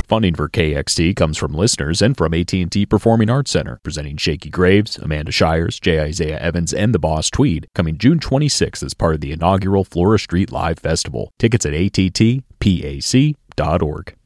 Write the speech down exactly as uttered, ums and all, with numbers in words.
Funding for K X T comes from listeners and from A T and T Performing Arts Center, presenting Shakey Graves, Amanda Shires, J. Isaiah Evans, and the Boss Tweed, coming June twenty-sixth as part of the inaugural Flora Street Live Festival. Tickets at A T T P A C dot org.